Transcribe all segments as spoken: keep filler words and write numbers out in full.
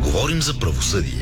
Говорим за правосъдие.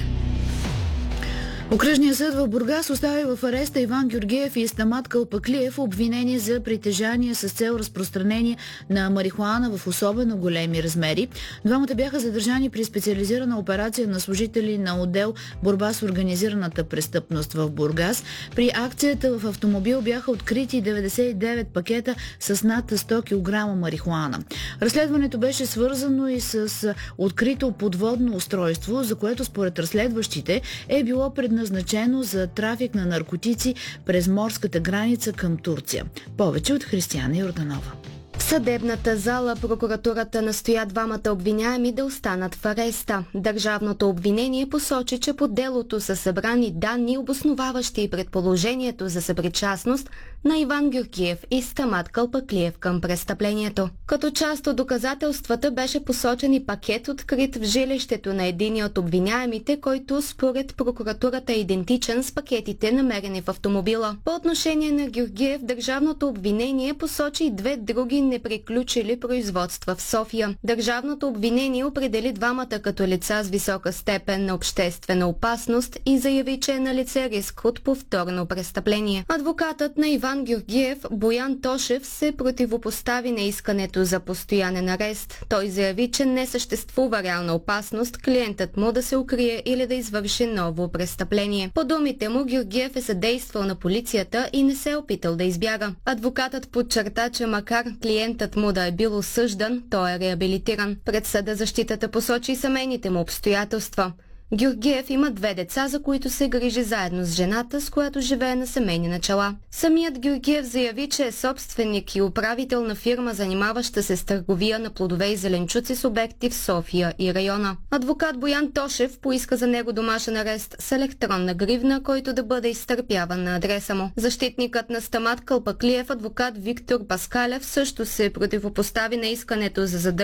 Окръжният съд в Бургас остави в ареста Иван Георгиев и Стамат Калпаклиев, обвинени за притежание с цел разпространение на марихуана в особено големи размери. Двамата бяха задържани при специализирана операция на служители на отдел борба с организираната престъпност в Бургас. При акцията в автомобил бяха открити деветдесет и девет пакета с над сто килограма марихуана. Разследването беше свързано и с открито подводно устройство, за което според разследващите е било предназначено назначено за трафик на наркотици през морската граница към Турция. Повече от Християна Йорданова. В съдебната зала прокуратурата настоя двамата обвиняеми да останат в ареста. Държавното обвинение посочи, че по делото са събрани данни, обосноваващи предположението за съпричастност на Иван Георгиев и Стамат Калпаклиев към престъплението. Като част от доказателствата беше посочен и пакет, открит в жилището на единия от обвиняемите, който според прокуратурата е идентичен с пакетите, намерени в автомобила. По отношение на Георгиев, държавното обвинение посочи и две други неприключили производства в София. Държавното обвинение определи двамата като лица с висока степен на обществена опасност и заяви, че е налице риск от повторно престъпление. Адвокатът на Иван Георгиев, Боян Тошев, се противопостави на искането за постоянен арест. Той заяви, че не съществува реална опасност клиентът му да се укрие или да извърши ново престъпление. По думите му, Георгиев е съдействал на полицията и не се е опитал да избяга. Адвокатът подчерта, че макар клиентът му да е бил осъждан, той е реабилитиран. Пред съда защитата посочи семейните му обстоятелства. Георгиев има две деца, за които се грижи заедно с жената, с която живее на семейни начала. Самият Георгиев заяви, че е собственик и управител на фирма, занимаваща се с търговия на плодове и зеленчуци с обекти в София и района. Адвокат Боян Тошев поиска за него домашен арест с електронна гривна, който да бъде изтърпяван на адреса му. Защитникът на Стамат Калпаклиев, адвокат Виктор Паскалев, също се противопостави на искането за задържане